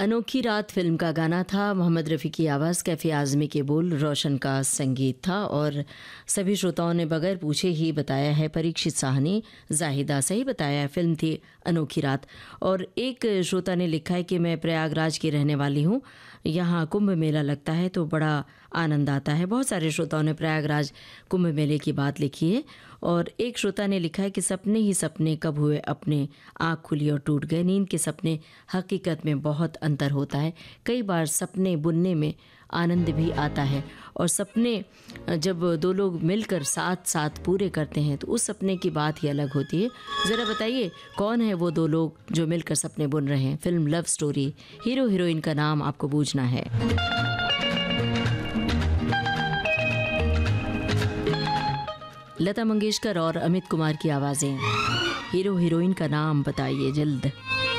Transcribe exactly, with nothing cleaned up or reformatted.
अनोखी रात फिल्म का गाना था। मोहम्मद रफ़ी की आवाज़, कैफ़ी आज़मी के बोल, रोशन का संगीत था और सभी श्रोताओं ने बगैर पूछे ही बताया है। परीक्षित साहनी, जाहिदा सही बताया है। फिल्म थी अनोखी रात। और एक श्रोता ने लिखा है कि मैं प्रयागराज की रहने वाली हूँ, यहाँ कुंभ मेला लगता है तो बड़ा आनंद आता है। बहुत सारे श्रोताओं ने प्रयागराज कुंभ मेले की बात लिखी है। और एक श्रोता ने लिखा है कि सपने ही सपने कब हुए अपने, आँख खुली और टूट गए। नींद के सपने हकीकत में बहुत अंतर होता है। कई बार सपने बुनने में आनंद भी आता है और सपने जब दो लोग मिलकर साथ साथ पूरे करते हैं तो उस सपने की बात ही अलग होती है। ज़रा बताइए कौन है वो दो लोग जो मिलकर सपने बुन रहे हैं। Film love story, hero heroine का नाम आपको बूझना है। लता मंगेशकर और अमित कुमार की आवाज़ें। हीरो हीरोइन का नाम बताइए जल्द।